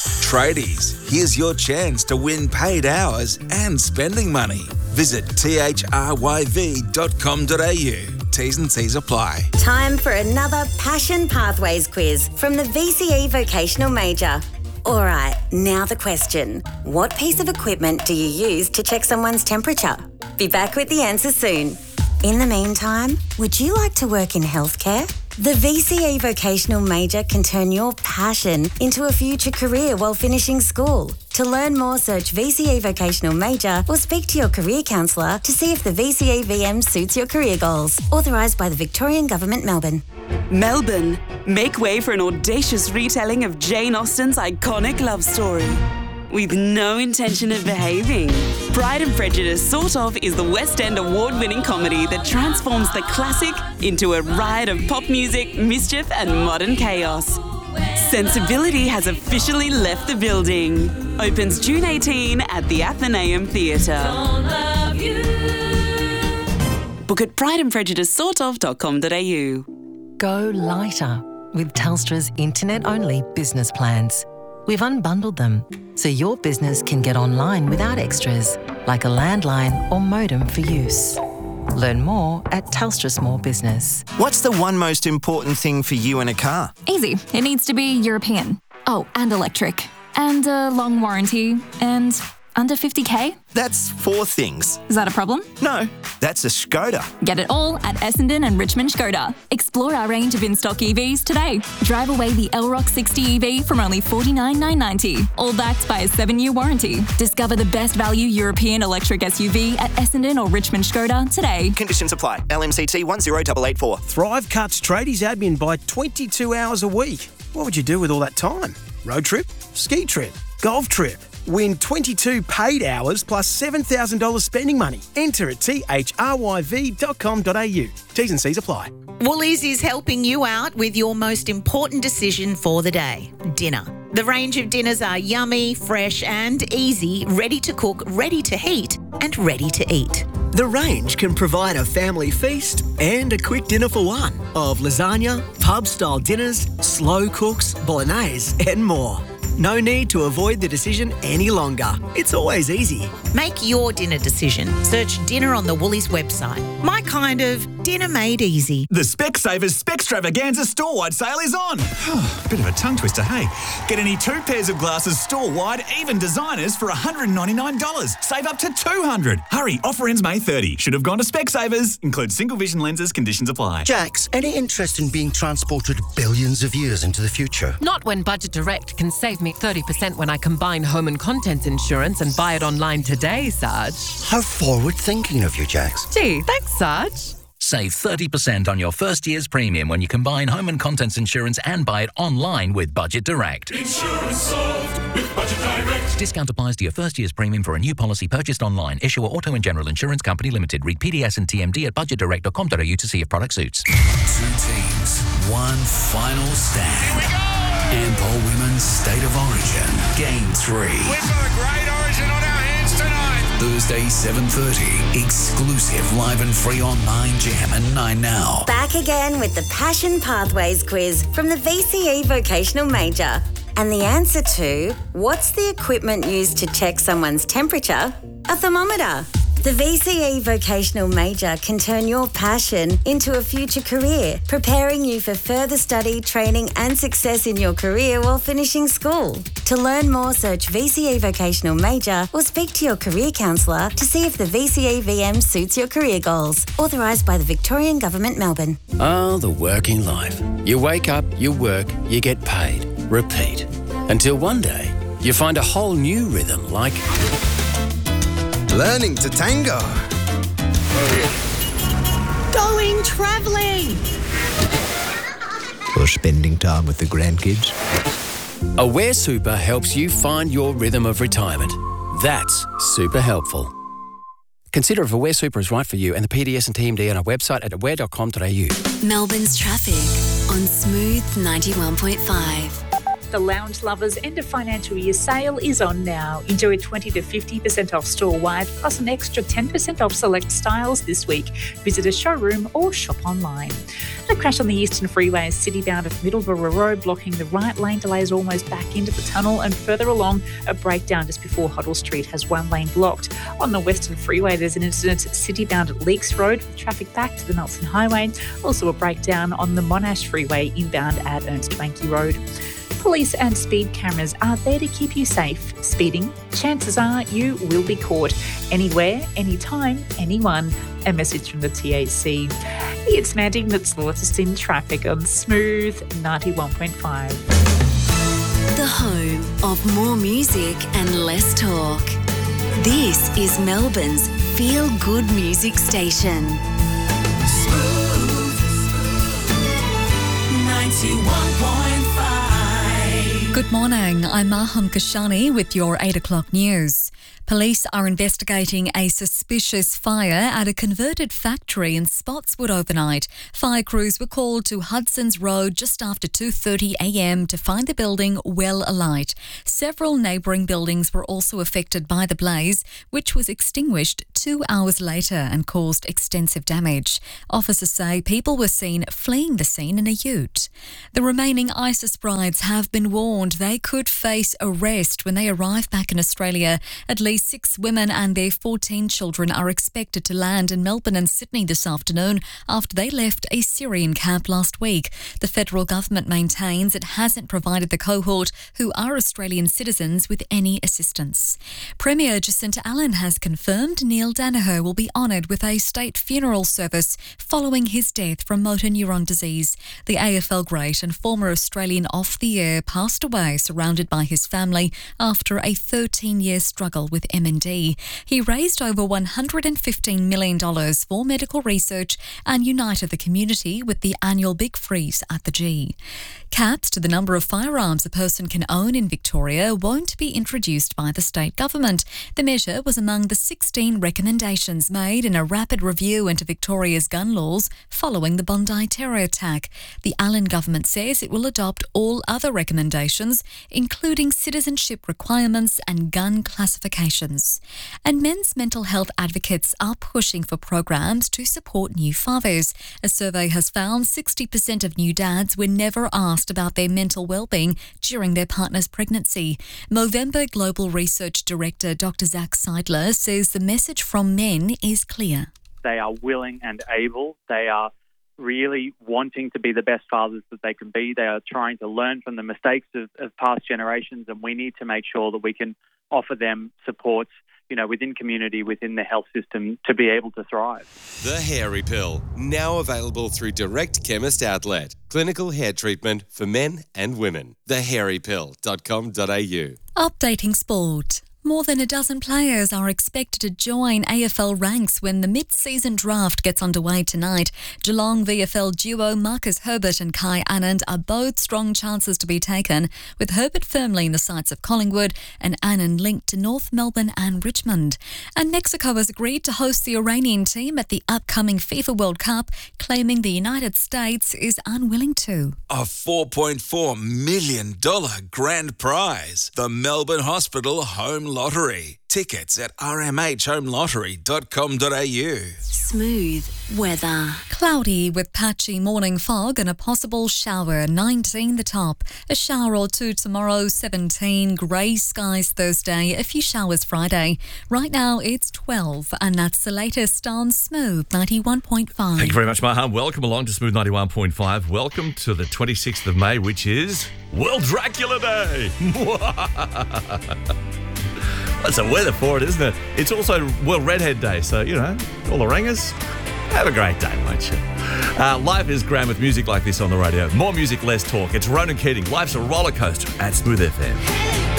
Tradies, here's your chance to win paid hours and spending money. Visit thryv.com.au. T's and C's apply. Time for another Passion Pathways quiz from the VCE Vocational Major. All right, now the question. What piece of equipment do you use to check someone's temperature? Be back with the answer soon. In the meantime, would you like to work in healthcare? The VCE Vocational Major can turn your passion into a future career while finishing school. To learn more, search VCE Vocational Major or speak to your career counsellor to see if the VCE VM suits your career goals. Authorised by the Victorian Government, Melbourne. Melbourne, make way for an audacious retelling of Jane Austen's iconic love story. With no intention of behaving. Pride and Prejudice Sort Of is the West End award-winning comedy that transforms the classic into a riot of pop music, mischief and modern chaos. Sensibility has officially left the building. Opens June 18 at the Athenaeum Theatre. Book at prideandprejudicesortof.com.au. Go lighter with Telstra's internet-only business plans. We've unbundled them so your business can get online without extras, like a landline or modem for use. Learn more at Telstra Small Business. What's the one most important thing for you in a car? Easy. It needs to be European. Oh, and electric. And a long warranty. And under 50k? That's 4 things. Is that a problem? No, that's a Skoda. Get it all at Essendon and Richmond Skoda. Explore our range of in-stock EVs today. Drive away the Elrock 60 EV from only $49,990. All backed by a 7-year warranty. Discover the best value European electric SUV at Essendon or Richmond Skoda today. Conditions apply. LMCT 10884. Thrive cuts tradies admin by 22 hours a week. What would you do with all that time? Road trip? Ski trip? Golf trip? Win 22 paid hours plus $7,000 spending money. Enter at thryv.com.au. T's and C's apply. Woolies is helping you out with your most important decision for the day, dinner. The range of dinners are yummy, fresh and easy, ready to cook, ready to heat and ready to eat. The range can provide a family feast and a quick dinner for one of lasagna, pub-style dinners, slow cooks, bolognese and more. No need to avoid the decision any longer. It's always easy. Make your dinner decision. Search dinner on the Woolies website. My kind of dinner made easy. The Specsavers Specstravaganza store-wide sale is on. Bit of a tongue twister, hey? Get any 2 pairs of glasses store-wide, even designers, for $199. Save up to $200. Hurry, offer ends May 30. Should have gone to Specsavers. Includes single vision lenses, conditions apply. Jax, any interest in being transported billions of years into the future? Not when Budget Direct can save me 30% when I combine home and contents insurance and buy it online today, Sarge. How forward-thinking of you, Jax. Gee, thanks, Sarge. Save 30% on your first year's premium when you combine home and contents insurance and buy it online with Budget Direct. Insurance solved with Budget Direct. Discount applies to your first year's premium for a new policy purchased online. Issuer Auto and General Insurance Company Limited. Read PDS and TMD at budgetdirect.com.au to see if product suits. 2 teams, 1 final stand. Here we go! Ampol Women's State of Origin, Game 3. We've got a great origin on our hands tonight. Thursday, 7:30. Exclusive live and free on 9Jam and 9Now. Back again with the Passion Pathways quiz from the VCE Vocational Major. And the answer to what's the equipment used to check someone's temperature? A thermometer. The VCE Vocational Major can turn your passion into a future career, preparing you for further study, training and success in your career while finishing school. To learn more, search VCE Vocational Major or speak to your career counsellor to see if the VCE VM suits your career goals. Authorised by the Victorian Government, Melbourne. Oh, the working life. You wake up, you work, you get paid. Repeat. Until one day, you find a whole new rhythm like... Learning to tango. Going travelling. Or spending time with the grandkids. Aware Super helps you find your rhythm of retirement. That's super helpful. Consider if Aware Super is right for you and the PDS and TMD on our website at aware.com.au. Melbourne's traffic on Smooth 91.5. The Lounge Lovers end of financial year sale is on now. Enjoy 20 to 50% off store-wide, plus an extra 10% off select styles this week. Visit a showroom or shop online. A crash on the Eastern Freeway is city-bound at Middleborough Road, blocking the right lane. Delays almost back into the tunnel, and further along, a breakdown just before Hoddle Street has one lane blocked. On the Western Freeway, there's an incident city-bound at Leaks Road with traffic back to the Nelson Highway. Also a breakdown on the Monash Freeway inbound at Ernst Wanky Road. Police and speed cameras are there to keep you safe. Speeding, chances are you will be caught. Anywhere, anytime, anyone. A message from the TAC. It's Mandy that's the latest in traffic on Smooth 91.5. The home of more music and less talk. This is Melbourne's feel-good music station. Smooth 91.5. Good morning, I'm Maham Kashani with your 8 o'clock news. Police are investigating a suspicious fire at a converted factory in Spotswood overnight. Fire crews were called to Hudson's Road just after 2:30 a.m. to find the building well alight. Several neighbouring buildings were also affected by the blaze, which was extinguished 2 hours later and caused extensive damage. Officers say people were seen fleeing the scene in a ute. The remaining ISIS brides have been warned they could face arrest when they arrive back in Australia. At least 6 women and their 14 children are expected to land in Melbourne and Sydney this afternoon after they left a Syrian camp last week. The federal government maintains it hasn't provided the cohort, who are Australian citizens, with any assistance. Premier Jacinta Allen has confirmed Neil Daniher will be honoured with a state funeral service following his death from motor neuron disease. The AFL great and former Australian off-the-air passed away surrounded by his family after a 13-year struggle with MND. He raised over $115 million for medical research and united the community with the annual Big Freeze at the G. Caps to the number of firearms a person can own in Victoria won't be introduced by the state government. The measure was among the 16 recommendations made in a rapid review into Victoria's gun laws following the Bondi terror attack. The Allen government says it will adopt all other recommendations, including citizenship requirements and gun classifications. And men's mental health advocates are pushing for programs to support new fathers. A survey has found 60% of new dads were never asked about their mental well-being during their partner's pregnancy. Movember Global Research Director Dr. Zach Seidler says the message from men is clear. They are willing and able. They are really wanting to be the best fathers that they can be. They are trying to learn from the mistakes of past generations, and we need to make sure that we can offer them supports, within community, within the health system, to be able to thrive. The Hairy Pill, now available through Direct Chemist Outlet. Clinical hair treatment for men and women. thehairypill.com.au. Updating sport. More than a dozen players are expected to join AFL ranks when the mid-season draft gets underway tonight. Geelong VFL duo Marcus Herbert and Kai Anand are both strong chances to be taken, with Herbert firmly in the sights of Collingwood and Anand linked to North Melbourne and Richmond. And Mexico has agreed to host the Iranian team at the upcoming FIFA World Cup, claiming the United States is unwilling to. A $4.4 million grand prize. The Melbourne Hospital Home Lottery. Tickets at rmhhomelottery.com.au. Smooth weather. Cloudy with patchy morning fog and a possible shower, 19 the top. A shower or two tomorrow, 17. Grey skies Thursday, a few showers Friday. Right now it's 12, and that's the latest on Smooth 91.5. Thank you very much, Maham. Welcome along to Smooth 91.5. Welcome to the 26th of May, which is World Dracula Day. That's the weather for it, isn't it? It's also World Redhead Day, so, all the ringers, have a great day, won't you? Life is grand with music like this on the radio. More music, less talk. It's Ronan Keating. Life's a roller coaster at Smooth FM.